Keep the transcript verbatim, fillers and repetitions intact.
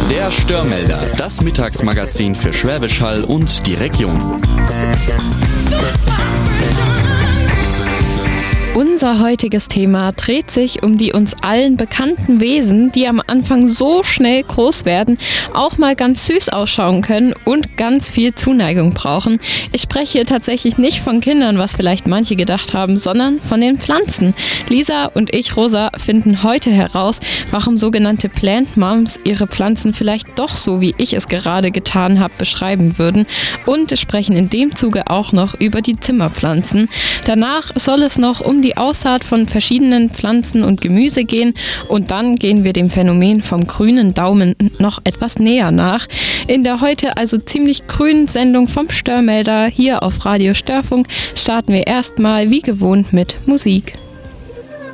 Der Störmelder, das Mittagsmagazin für Schwäbisch Hall und die Region. Unser heutiges Thema dreht sich um die uns allen bekannten Wesen, die am Anfang so schnell groß werden, auch mal ganz süß ausschauen können und ganz viel Zuneigung brauchen. Ich spreche hier tatsächlich nicht von Kindern, was vielleicht manche gedacht haben, sondern von den Pflanzen. Lisa und ich, Rosa, finden heute heraus, warum sogenannte Plant Moms ihre Pflanzen vielleicht doch so, wie ich es gerade getan habe, beschreiben würden und sprechen in dem Zuge auch noch über die Zimmerpflanzen. Danach soll es noch um die die Aussaat von verschiedenen Pflanzen und Gemüse gehen und dann gehen wir dem Phänomen vom grünen Daumen noch etwas näher nach. In der heute also ziemlich grünen Sendung vom Störmelder hier auf Radio Störfunk starten wir erstmal wie gewohnt mit Musik.